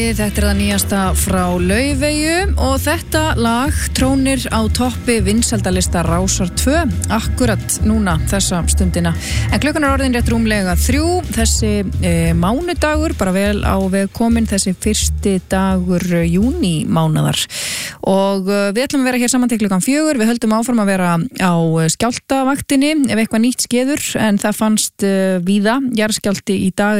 Þetta það nýjasta frá Laufeyju og þetta lag trónir á toppi vinsældalista Rásar 2 akkurat núna þessa stundina. En klukkan orðin rétt rúmlega 3 þessi mánudagur, bara vel á veg komin þessi fyrsti dagur júní mánaðar. Og við ætlum að vera hér saman til klukkan 4. Við höldum áfram að vera á skjálftavaktinni ef eitthvað nýtt skeður, en það fannst víða jarðskjálfti í dag